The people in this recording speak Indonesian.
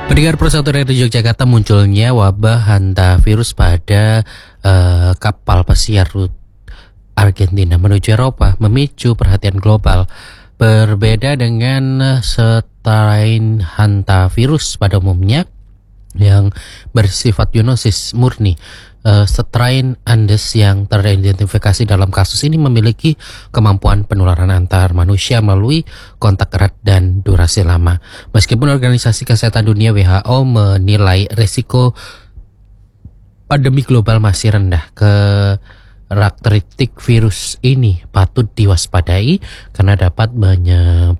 Pendengar Persatu Radio Yogyakarta, munculnya wabah hantavirus pada kapal pesiar rute Argentina menuju Eropa memicu perhatian global. Berbeda dengan strain hantavirus pada umumnya yang bersifat zoonosis murni, strain Andes yang teridentifikasi dalam kasus ini memiliki kemampuan penularan antar manusia melalui kontak erat dan durasi lama. Meskipun Organisasi Kesehatan Dunia WHO menilai resiko pandemi global masih rendah, karakteristik virus ini patut diwaspadai karena dapat